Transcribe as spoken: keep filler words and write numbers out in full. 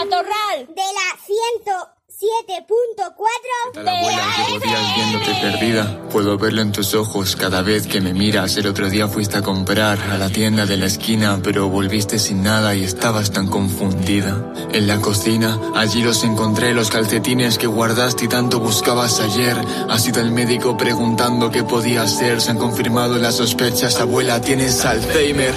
Matorral. De la ciento siete punto cuatro. La abuela, llevo días viéndote perdida. Puedo verlo en tus ojos cada vez que me miras. El otro día fuiste a comprar a la tienda de la esquina, pero volviste sin nada y estabas tan confundida. En la cocina, allí los encontré, los calcetines que guardaste y tanto buscabas ayer. Has ido al médico preguntando qué podía ser. Se han confirmado las sospechas, abuela, tienes Alzheimer.